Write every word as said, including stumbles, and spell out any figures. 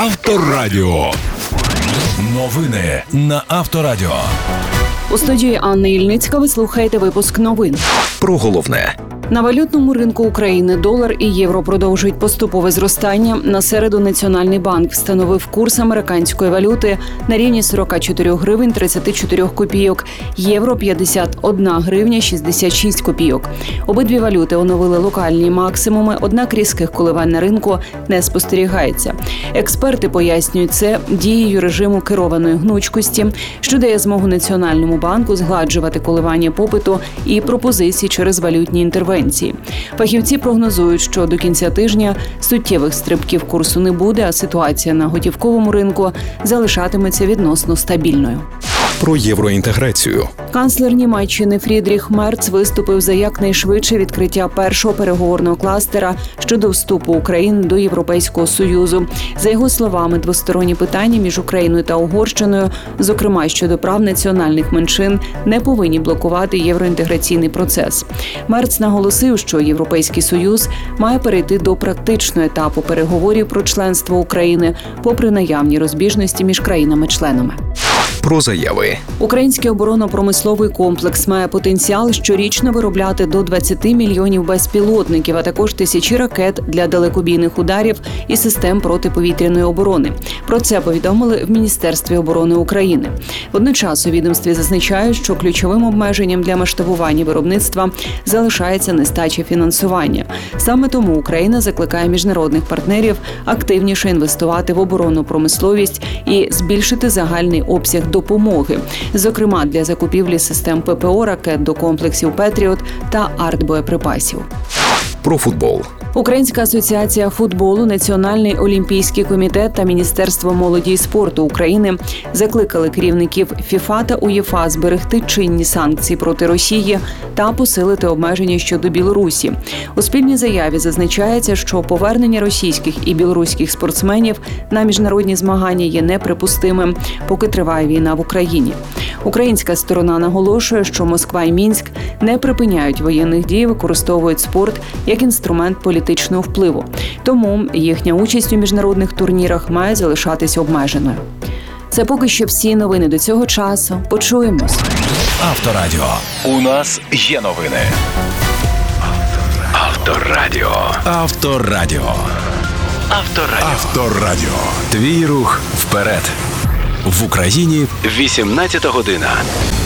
Авторадіо. Новини на Авторадіо. У студії Анна Ільницька ви слухаєте випуск новин. Про головне. На валютному ринку України долар і євро продовжують поступове зростання. На середу Національний банк встановив курс американської валюти на рівні сорок чотири гривень тридцять чотири копійок, євро п'ятдесят одна гривня шістдесят шість копійок. Обидві валюти оновили локальні максимуми, однак різких коливань на ринку не спостерігається. Експерти пояснюють це дією режиму керованої гнучкості, що дає змогу Національному банку згладжувати коливання попиту і пропозицій через валютні інтервенції. Фахівці прогнозують, що до кінця тижня суттєвих стрибків курсу не буде, а ситуація на готівковому ринку залишатиметься відносно стабільною. Про євроінтеграцію. Канцлер Німеччини Фрідріх Мерц виступив за якнайшвидше відкриття першого переговорного кластера щодо вступу України до Європейського Союзу. За його словами, двосторонні питання між Україною та Угорщиною, зокрема щодо прав національних меншин, не повинні блокувати євроінтеграційний процес. Мерц наголосив, що Європейський Союз має перейти до практичного етапу переговорів про членство України, попри наявні розбіжності між країнами-членами. Про заяви. Український оборонно-промисловий комплекс має потенціал щорічно виробляти до двадцять мільйонів безпілотників, а також тисячі ракет для далекобійних ударів і систем протиповітряної оборони. Про це повідомили в Міністерстві оборони України. Водночас у відомстві зазначають, що ключовим обмеженням для масштабування виробництва залишається нестача фінансування. Саме тому Україна закликає міжнародних партнерів активніше інвестувати в оборонну промисловість і збільшити загальний обсяг допомоги, зокрема для закупівлі систем ППО, ракет до комплексів «Петріот» та артбоєприпасів. Про футбол. Українська асоціація футболу, Національний олімпійський комітет та Міністерство молоді і спорту України закликали керівників ФІФА та УЄФА зберегти чинні санкції проти Росії та посилити обмеження щодо Білорусі. У спільній заяві зазначається, що повернення російських і білоруських спортсменів на міжнародні змагання є неприпустимим, поки триває війна в Україні. Українська сторона наголошує, що Москва і Мінськ не припиняють воєнних дій, використовують спорт як інструмент політичного впливу. Тому їхня участь у міжнародних турнірах має залишатися обмеженою. Це поки що всі новини до цього часу. Почуємось. Авторадіо. У нас є новини. Авторадіо. Авторадіо. Авторадіо. Авторадіо. Твій рух вперед. В Україні вісімнадцята година.